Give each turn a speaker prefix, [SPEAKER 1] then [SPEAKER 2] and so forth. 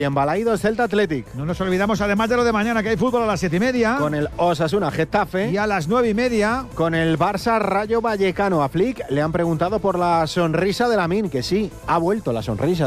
[SPEAKER 1] Y en Balaídos, Celta Athletic.
[SPEAKER 2] No nos olvidamos además de lo de mañana, que hay fútbol a las 7:30.
[SPEAKER 1] Con el Osasuna Getafe.
[SPEAKER 2] Y a las 9:30.
[SPEAKER 1] Con el Barça Rayo Vallecano. A Flick le han preguntado por la sonrisa de Lamine, que sí, ha vuelto la sonrisa